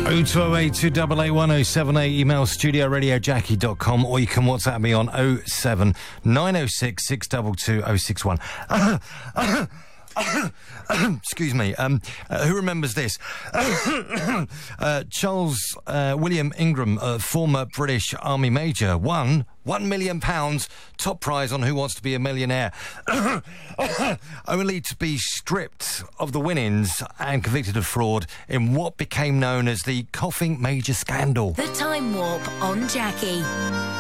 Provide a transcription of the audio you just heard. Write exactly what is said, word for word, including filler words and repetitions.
oh two oh eight, two eight eight, one oh seven eight, email studio radio jackie dot com, or you can WhatsApp me on oh seven nine oh six, six two two oh six one. Excuse me. Um, uh, who remembers this? uh, Charles uh, William Ingram, uh, former British Army Major, won one million pounds, top prize on Who Wants to Be a Millionaire, only to be stripped of the winnings and convicted of fraud in what became known as the Coughing Major scandal. The Time Warp on Jackie.